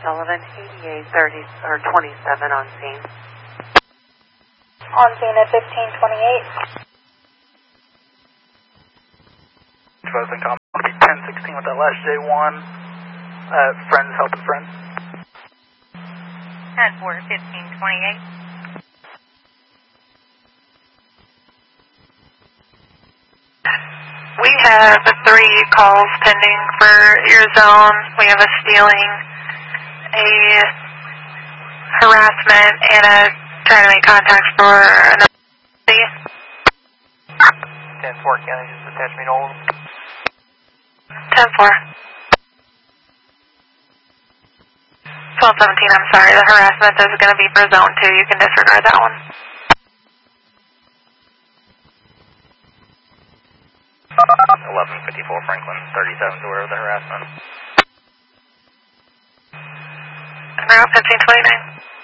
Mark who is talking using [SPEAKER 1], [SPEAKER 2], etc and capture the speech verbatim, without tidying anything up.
[SPEAKER 1] Sullivan, eighty-eight thirty or twenty-seven on scene.
[SPEAKER 2] On scene at fifteen twenty-eight.
[SPEAKER 3] Frozen Common, ten sixteen with that last J one. Uh, friends helping friends.
[SPEAKER 4] ten four, fifteen twenty-eight.
[SPEAKER 5] We have three calls pending for your zone. We have a stealing, a harassment, and a trying to make contact for another city.
[SPEAKER 3] ten four, County, just attach me to all of them.
[SPEAKER 5] ten four. twelve seventeen, I'm sorry, the harassment is going to be for zone two. You can disregard that one.
[SPEAKER 3] eleven fifty-four Franklin, thirty-seven to where the harassment.
[SPEAKER 5] And route fifteen twenty-nine.